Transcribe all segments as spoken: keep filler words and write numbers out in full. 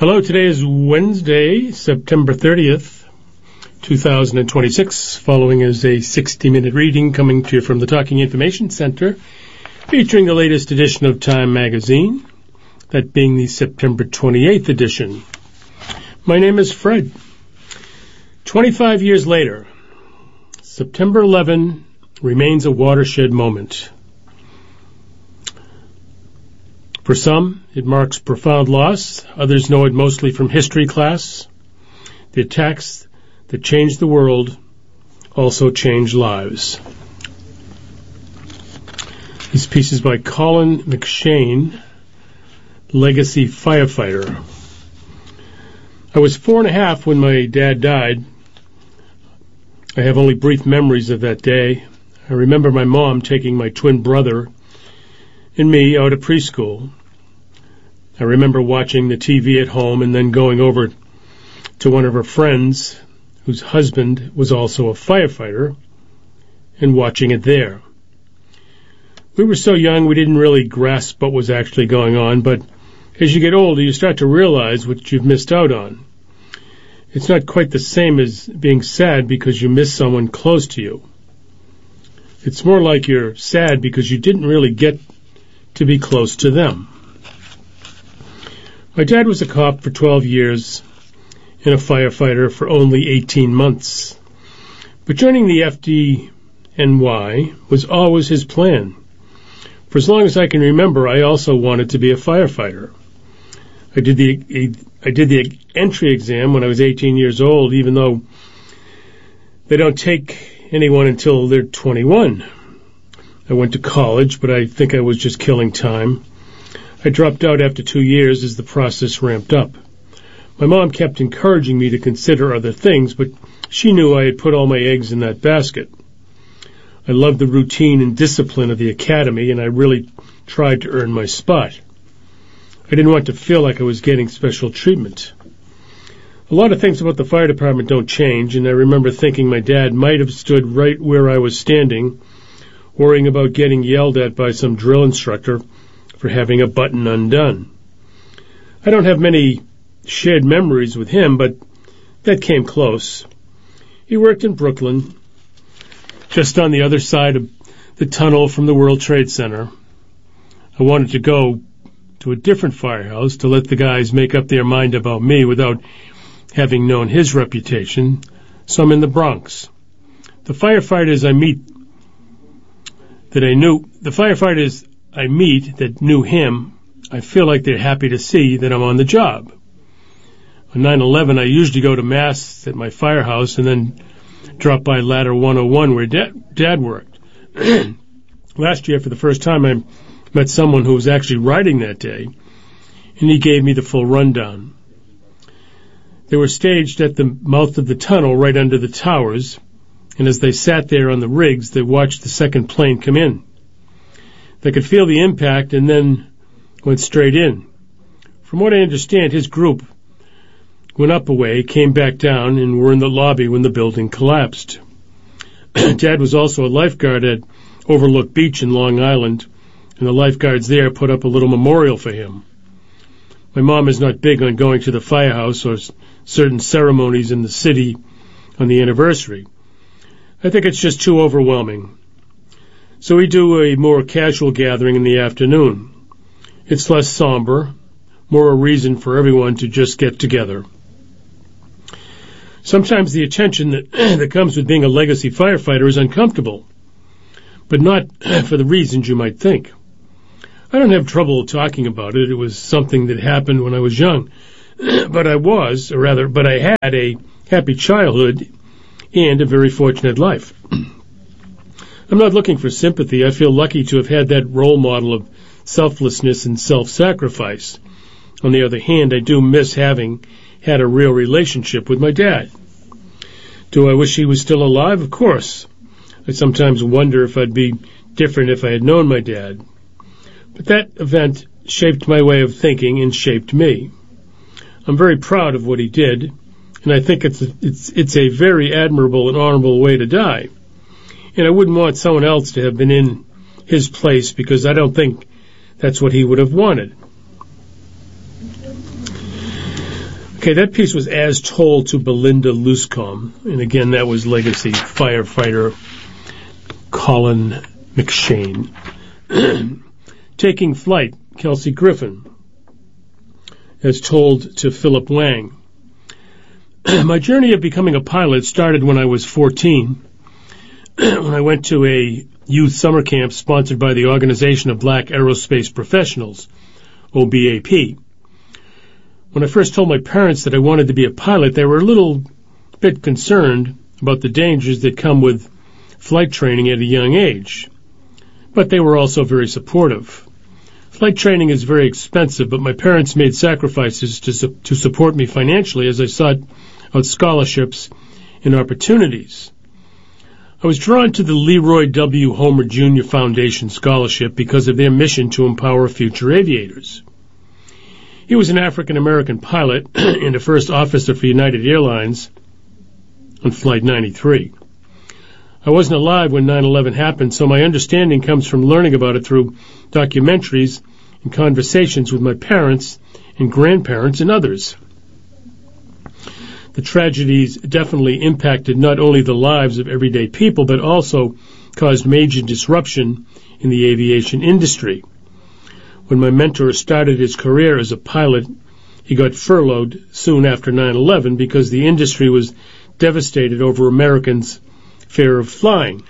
Hello, today is Wednesday, September thirtieth, two thousand twenty-six. Following is a sixty-minute reading coming to you from the Talking Information Center, featuring the latest edition of Time magazine, that being the September twenty-eighth edition. My name is Fred. twenty-five years later, September eleventh remains a watershed moment. For some, it marks profound loss. Others know it mostly from history class. The attacks that changed the world also changed lives. This piece is by Colin McShane, Legacy Firefighter. I was four and a half when my dad died. I have only brief memories of that day. I remember my mom taking my twin brother and me out of preschool. I remember watching the T V at home and then going over to one of her friends whose husband was also a firefighter and watching it there. We were so young we didn't really grasp what was actually going on, but as you get older you start to realize what you've missed out on. It's not quite the same as being sad because you miss someone close to you. It's more like you're sad because you didn't really get to be close to them. My dad was a cop for twelve years and a firefighter for only eighteen months. But joining the F D N Y was always his plan. For as long as I can remember, I also wanted to be a firefighter. I did the I did the entry exam when I was eighteen years old, even though they don't take anyone until they're twenty-one. I went to college, but I think I was just killing time. I dropped out after two years as the process ramped up. My mom kept encouraging me to consider other things, but she knew I had put all my eggs in that basket. I loved the routine and discipline of the academy, and I really tried to earn my spot. I didn't want to feel like I was getting special treatment. A lot of things about the fire department don't change, and I remember thinking my dad might have stood right where I was standing, worrying about getting yelled at by some drill instructor for having a button undone. I don't have many shared memories with him, but that came close. He worked in Brooklyn, just on the other side of the tunnel from the World Trade Center. I wanted to go to a different firehouse to let the guys make up their mind about me without having known his reputation, so I'm in the Bronx. The firefighters I meet that I knew, the firefighters I meet that knew him, I feel like they're happy to see that I'm on the job. On nine eleven, I usually go to Mass at my firehouse and then drop by Ladder one oh one where Dad, Dad worked. Last year, for the first time, I met someone who was actually riding that day, and he gave me the full rundown. They were staged at the mouth of the tunnel right under the towers, and as they sat there on the rigs, they watched the second plane come in. They could feel the impact and then went straight in. From what I understand, his group went up a way, came back down, and were in the lobby when the building collapsed. Dad was also a lifeguard at Overlook Beach in Long Island, and the lifeguards there put up a little memorial for him. My mom is not big on going to the firehouse or certain ceremonies in the city on the anniversary. I think it's just too overwhelming. So we do a more casual gathering in the afternoon. It's less somber, more a reason for everyone to just get together. Sometimes the attention that, that comes with being a legacy firefighter is uncomfortable, but not for the reasons you might think. I don't have trouble talking about it. It was something that happened when I was young, but I was, or rather, but I had a happy childhood and a very fortunate life. I'm not looking for sympathy. I feel lucky to have had that role model of selflessness and self-sacrifice. On the other hand, I do miss having had a real relationship with my dad. Do I wish he was still alive? Of course. I sometimes wonder if I'd be different if I had known my dad. But that event shaped my way of thinking and shaped me. I'm very proud of what he did, and I think it's a, it's it's a very admirable and honorable way to die. And I wouldn't want someone else to have been in his place because I don't think that's what he would have wanted. Okay, that piece was As Told to Belinda Luscombe, and again, that was legacy firefighter Colin McShane. Taking Flight, Kelsey Griffin, As Told to Philip Lang. My journey of becoming a pilot started when I was fourteen, when I went to a youth summer camp sponsored by the Organization of Black Aerospace Professionals, O B A P. When I first told my parents that I wanted to be a pilot, they were a little bit concerned about the dangers that come with flight training at a young age. But they were also very supportive. Flight training is very expensive, but my parents made sacrifices to, su- to support me financially as I sought out scholarships and opportunities. I was drawn to the Leroy W. Homer Junior Foundation Scholarship because of their mission to empower future aviators. He was an African-American pilot and a first officer for United Airlines on Flight ninety-three. I wasn't alive when nine eleven happened, so my understanding comes from learning about it through documentaries and conversations with my parents and grandparents and others. The tragedies definitely impacted not only the lives of everyday people, but also caused major disruption in the aviation industry. When my mentor started his career as a pilot, he got furloughed soon after nine eleven because the industry was devastated over Americans' fear of flying.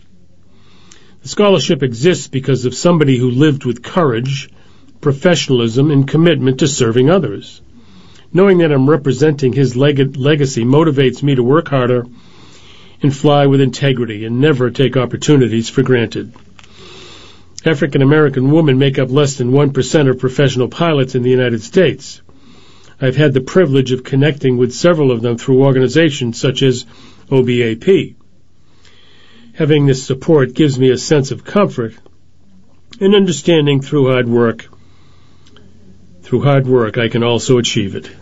The scholarship exists because of somebody who lived with courage, professionalism, and commitment to serving others. Knowing that I'm representing his leg- legacy motivates me to work harder and fly with integrity and never take opportunities for granted. African American women make up less than one percent of professional pilots in the United States. I've had the privilege of connecting with several of them through organizations such as O B A P. Having this support gives me a sense of comfort and understanding through hard work. Through hard work, I can also achieve it.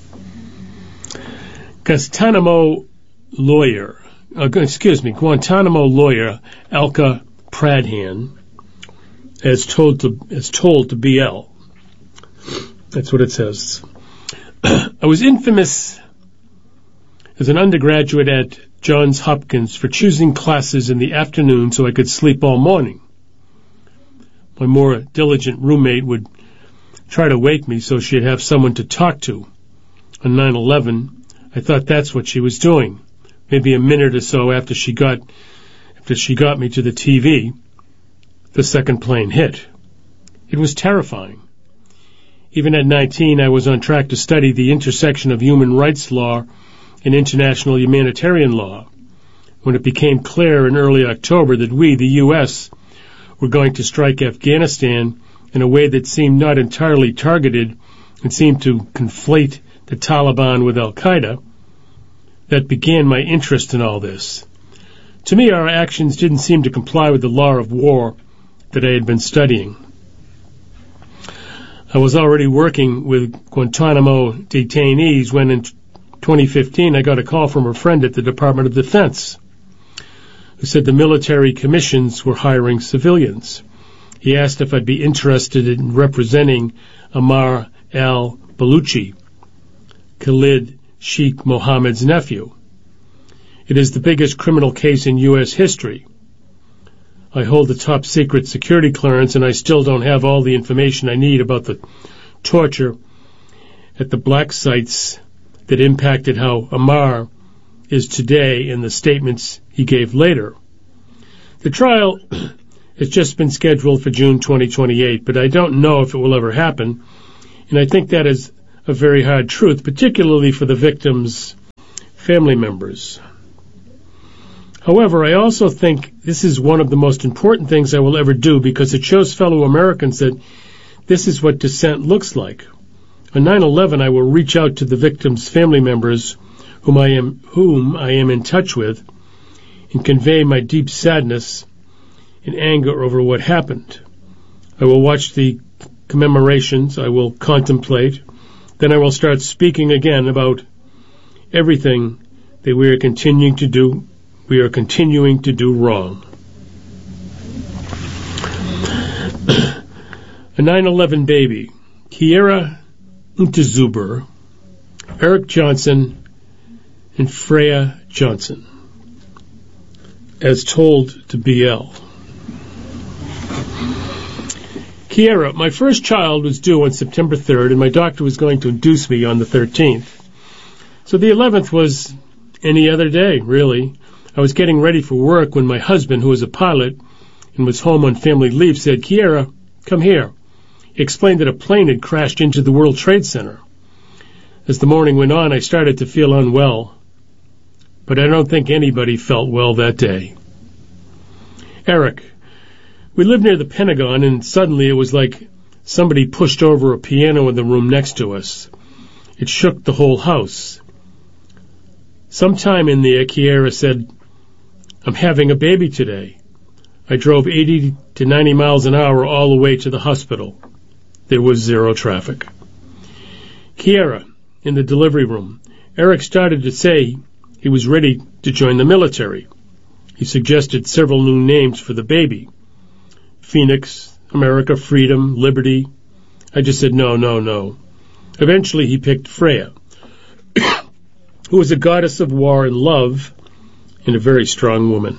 Guantanamo lawyer, uh, excuse me, Guantanamo lawyer Alka Pradhan, as told to as told to B L. That's what it says. I was infamous as an undergraduate at Johns Hopkins for choosing classes in the afternoon so I could sleep all morning. My more diligent roommate would try to wake me so she'd have someone to talk to. On nine eleven, I thought that's what she was doing. Maybe a minute or so after she got after she got me to the T V, the second plane hit. It was terrifying. Even at nineteen, I was on track to study the intersection of human rights law and international humanitarian law. When it became clear in early October that we, the U S, were going to strike Afghanistan in a way that seemed not entirely targeted and seemed to conflate the Taliban with Al-Qaeda, that began my interest in all this. To me, our actions didn't seem to comply with the law of war that I had been studying. I was already working with Guantanamo detainees when in twenty fifteen I got a call from a friend at the Department of Defense who said the military commissions were hiring civilians. He asked if I'd be interested in representing Ammar al-Baluchi, Khalid Sheikh Mohammed's nephew. It is the biggest criminal case in U S history. I hold the top secret security clearance, and I still don't have all the information I need about the torture at the black sites that impacted how Ammar is today and the statements he gave later. The trial has just been scheduled for June twenty twenty-eight, but I don't know if it will ever happen, and I think that is a very hard truth, particularly for the victims' family members. However, I also think this is one of the most important things I will ever do because it shows fellow Americans that this is what dissent looks like. On nine eleven, I will reach out to the victims' family members whom I am whom I am in touch with and convey my deep sadness and anger over what happened. I will watch the commemorations. I will contemplate. Then I will start speaking again about everything that we are continuing to do. We are continuing to do wrong. A nine eleven baby, Kiera Unterzuber, Eric Johnson and Freya Johnson, as told to B L. Kiera, my first child was due on September third, and my doctor was going to induce me on the thirteenth. So the eleventh was any other day, really. I was getting ready for work when my husband, who was a pilot and was home on family leave, said, Kiera, come here. He explained that a plane had crashed into the World Trade Center. As the morning went on, I started to feel unwell. But I don't think anybody felt well that day. Eric, we lived near the Pentagon, and suddenly it was like somebody pushed over a piano in the room next to us. It shook the whole house. Sometime in there, Kiera said, I'm having a baby today. I drove eighty to ninety miles an hour all the way to the hospital. There was zero traffic. Kiera, in the delivery room, Eric started to say he was ready to join the military. He suggested several new names for the baby. Phoenix, America, Freedom, Liberty. I just said no, no, no. Eventually he picked Freya, who was a goddess of war and love and a very strong woman.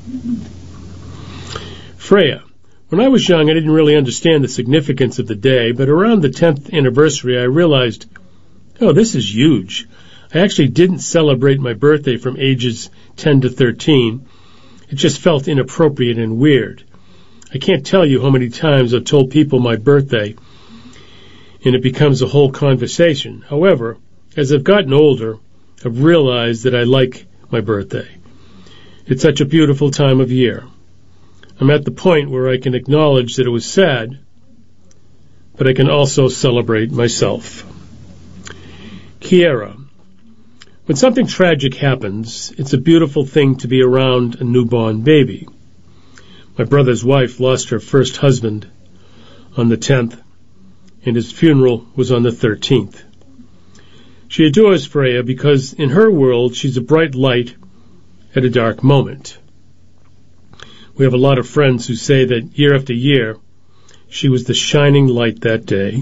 Freya. When I was young, I didn't really understand the significance of the day, but around the tenth anniversary, I realized, oh, this is huge. I actually didn't celebrate my birthday from ages ten to thirteen. It just felt inappropriate and weird. I can't tell you how many times I've told people my birthday, and it becomes a whole conversation. However, as I've gotten older, I've realized that I like my birthday. It's such a beautiful time of year. I'm at the point where I can acknowledge that it was sad, but I can also celebrate myself. Kiera. When something tragic happens, it's a beautiful thing to be around a newborn baby. My brother's wife lost her first husband on the tenth, and his funeral was on the thirteenth. She adores Freya because in her world she's a bright light at a dark moment. We have a lot of friends who say that year after year she was the shining light that day.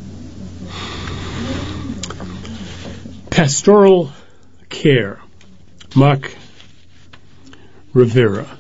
Pastoral care. Mark Rivera.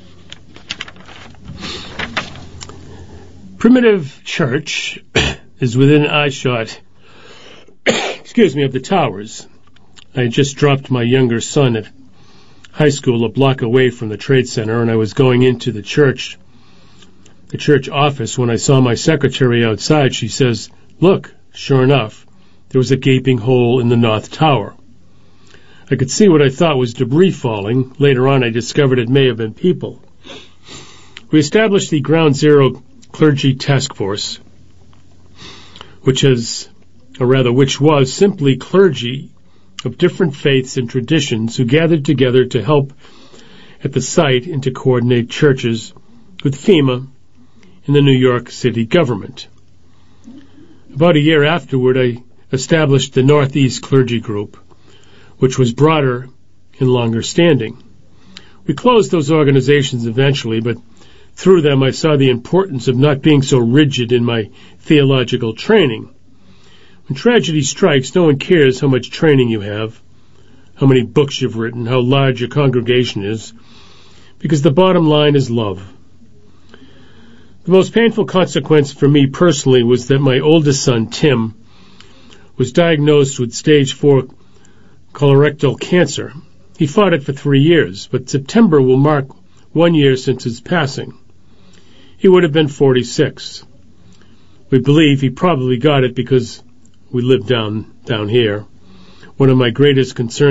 Primitive Church is within eyeshot, excuse me, of the towers. I had just dropped my younger son at high school a block away from the Trade Center, and I was going into the church, the church office, when I saw my secretary outside. She says, look, sure enough, there was a gaping hole in the North Tower. I could see what I thought was debris falling. Later on, I discovered it may have been people. We established the Ground Zero Clergy Task Force, which has, or rather which was, simply clergy of different faiths and traditions who gathered together to help at the site and to coordinate churches with FEMA and the New York City government. About a year afterward, I established the Northeast Clergy Group, which was broader and longer standing. We closed those organizations eventually, but through them I saw the importance of not being so rigid in my theological training. When tragedy strikes, no one cares how much training you have, how many books you've written, how large your congregation is, because the bottom line is love. The most painful consequence for me personally was that my oldest son, Tim, was diagnosed with stage four colorectal cancer. He fought it for three years, but September will mark one year since his passing. He would have been forty-six. We believe he probably got it because we live down down here. One of my greatest concerns